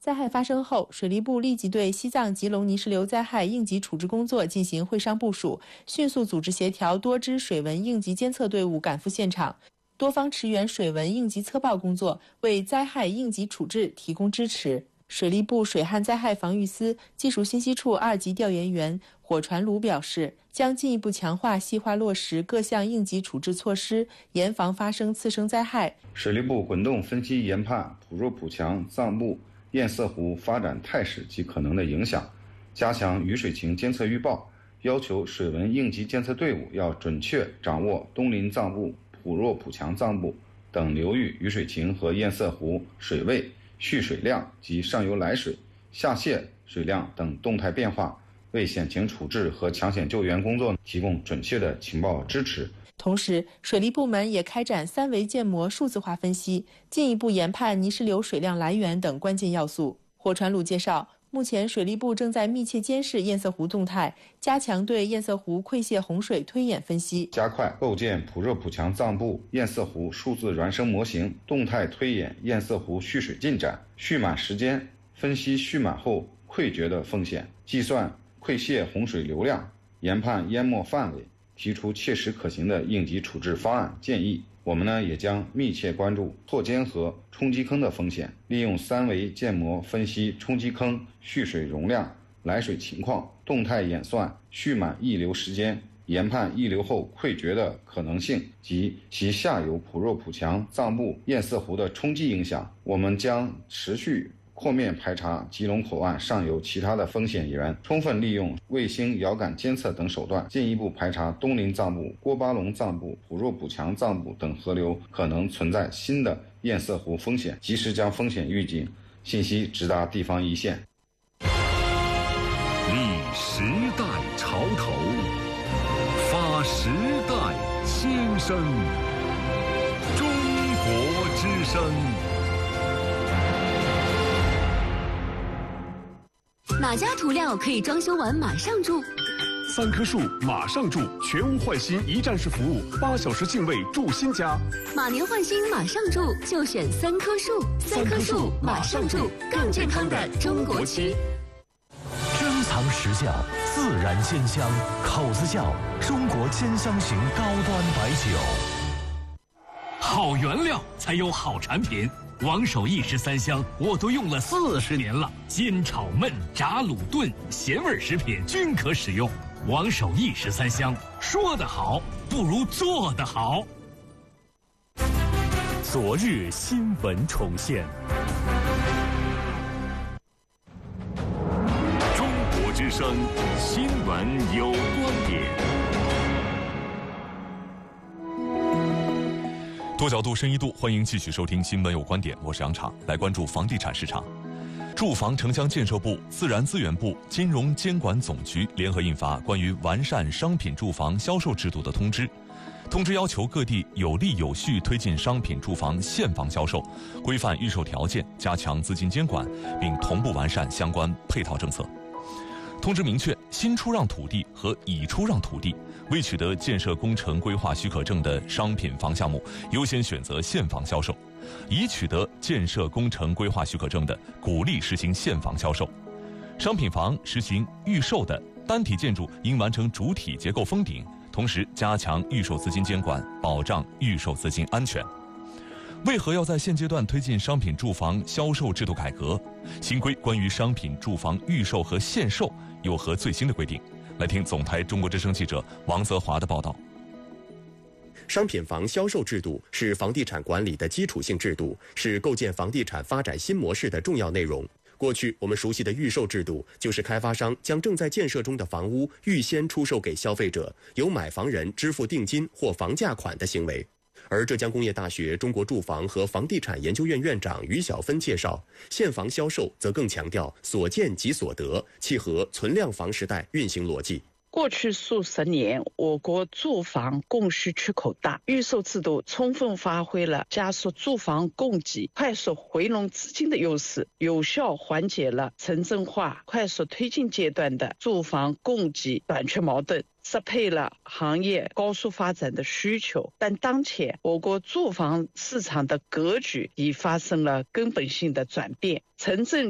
灾害发生后，水利部立即对西藏吉隆泥石流灾害应急处置工作进行会商部署，迅速组织协调多支水文应急监测队伍赶赴现场，多方驰援水文应急测报工作，为灾害应急处置提供支持。水利部水旱灾害防御司技术信息处2级调研员火传鲁表示，将进一步强化细化落实各项应急处置措施，严防发生次生灾害。 水利部滚动分析研判普若普强藏布堰塞湖发展态势及可能的影响，加强雨水情监测预报，要求水文应急监测队伍要准确掌握东林藏布、普若普强藏布等流域雨水情和堰塞湖水位、蓄水量及上游来水、下泄水量等动态变化，为险情处置和抢险救援工作提供准确的情报支持。 同时，水利部门也开展3维建模数字化分析，进一步研判泥石流水量来源等关键要素。火传鲁介绍，目前水利部正在密切监视堰塞湖动态，加强对堰塞湖溃泻洪水推演分析， 加快构建普若普强藏布堰塞湖数字孪生模型，动态推演堰塞湖蓄水进展、蓄满时间，分析蓄满后溃决的风险，计算溃泻洪水流量，研判淹没范围，提出切实可行的应急处置方案建议。我们也将密切关注错间和冲击坑的风险，利用3维建模分析冲击坑蓄水容量、来水情况，动态演算蓄满溢流时间，研判溢流后溃决的可能性及其下游普若普强藏布堰塞湖的冲击影响。我们将持续扩面排查吉隆口岸上游其他的风险源，充分利用卫星遥感监测等手段，进一步排查东林藏布、郭巴龙藏布、普若普强藏布等河流可能存在新的堰塞湖风险，及时将风险预警信息直达地方一线。 立时代潮头，发时代新声，中国之声。 哪家涂料可以装修完马上住 ？3棵树马上住，全屋换新一站式服务，8小时净位住新家。 马年换新马上住，就选3棵树。3棵树马上住，更健康的中国区。 珍藏实窖，自然鲜香，口子窖中国兼香型高端白酒。 好原料才有好产品。王守义13香我都用了40年了，煎炒焖炸卤炖咸味食品均可使用。王守义13香，说得好不如做得好。 昨日新闻重现， 中国之声新闻有观点。 多角度深一度，欢迎继续收听新闻有观点，我是杨畅。来关注房地产市场。住房城乡建设部、自然资源部、金融监管总局联合印发关于完善商品住房销售制度的通知。通知要求各地有力有序推进商品住房现房销售，规范预售条件，加强资金监管，并同步完善相关配套政策。通知明确，新出让土地和已出让土地未取得建设工程规划许可证的商品房项目，优先选择现房销售；已取得建设工程规划许可证的，鼓励实行现房销售。商品房实行预售的单体建筑应完成主体结构封顶，同时加强预售资金监管，保障预售资金安全。为何要在现阶段推进商品住房销售制度改革？新规关于商品住房预售和限售有何最新的规定？来听总台中国之声记者王泽华的报道。 商品房销售制度是房地产管理的基础性制度，是构建房地产发展新模式的重要内容。过去我们熟悉的预售制度，就是开发商将正在建设中的房屋预先出售给消费者，由买房人支付定金或房价款的行为。而浙江工业大学中国住房和房地产研究院院长于晓芬介绍，现房销售则更强调所见即所得，契合存量房时代运行逻辑。 过去数十年，我国住房供需缺口大，预售制度充分发挥了加速住房供给、快速回笼资金的优势，有效缓解了城镇化快速推进阶段的住房供给短缺矛盾，适配了行业高速发展的需求。但当前我国住房市场的格局已发生了根本性的转变，城镇